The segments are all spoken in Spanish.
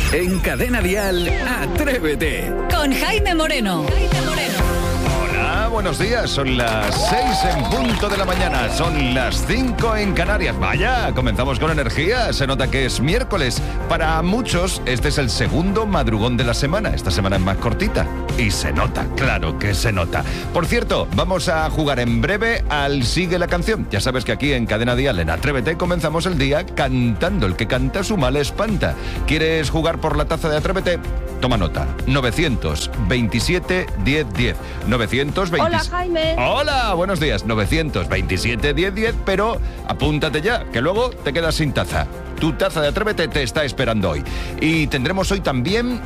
En Cadena Dial, Atrévete. Con Jaime Moreno. Hola, buenos días. Son las 6 en punto de la mañana. Son las 5 en Canarias. Vaya, comenzamos con energía. Se nota que es miércoles. Para muchos, este es el segundo madrugón de la semana. Esta semana es más cortita. Y se nota, claro que se nota. Por cierto, vamos a jugar en breve al Sigue la Canción. Ya sabes que aquí en Cadena Dial, en Atrévete, comenzamos el día cantando. El que canta su mal espanta. ¿Quieres jugar por la taza de Atrévete? Toma nota. 927 1010. 927. Hola, Jaime. Hola, buenos días. 927 1010, pero apúntate ya, que luego te quedas sin taza. Tu taza de Atrévete te está esperando hoy. Y tendremos hoy también,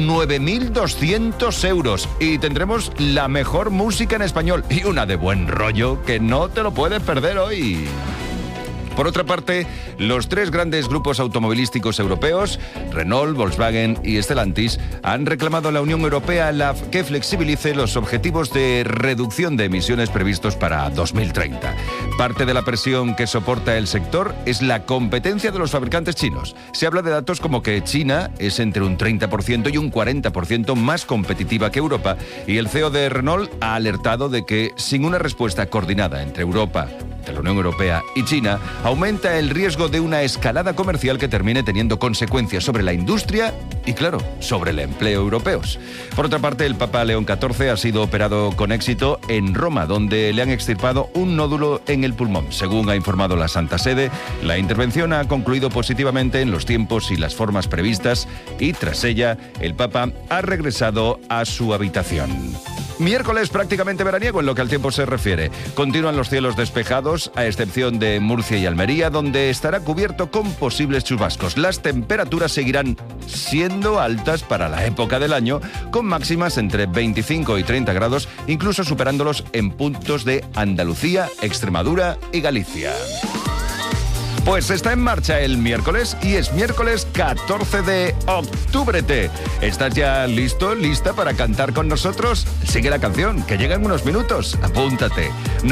9.200 euros. Y tendremos la mejor música en español. Y una de buen rollo que no te lo puedes perder hoy. Por otra parte, los tres grandes grupos automovilísticos europeos, Renault, Volkswagen y Stellantis, han reclamado a la Unión Europea que flexibilice los objetivos de reducción de emisiones previstos para 2030. Parte de la presión que soporta el sector es la competencia de los fabricantes chinos. Se habla de datos como que China es entre un 30% y un 40% más competitiva que Europa, y el CEO de Renault ha alertado de que sin una respuesta coordinada entre Europa, de la Unión Europea y China, aumenta el riesgo de una escalada comercial que termine teniendo consecuencias sobre la industria y, claro, sobre el empleo europeos. Por otra parte, el Papa León XIV ha sido operado con éxito en Roma, donde le han extirpado un nódulo en el pulmón. Según ha informado la Santa Sede, la intervención ha concluido positivamente en los tiempos y las formas previstas y, tras ella, el Papa ha regresado a su habitación. Miércoles prácticamente veraniego en lo que al tiempo se refiere. Continúan los cielos despejados, a excepción de Murcia y Almería, donde estará cubierto con posibles chubascos. Las temperaturas seguirán siendo altas para la época del año, con máximas entre 25 y 30 grados, incluso superándolos en puntos de Andalucía, Extremadura y Galicia. Pues está en marcha el miércoles y es miércoles 14 de octubre. ¿Estás ya listo, lista para cantar con nosotros? Sigue la canción, que llega en unos minutos. Apúntate.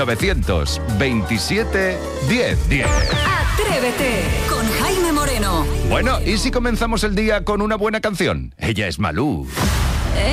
927 1010. Atrévete con Jaime Moreno. Bueno, ¿y si comenzamos el día con una buena canción? Ella es Malú.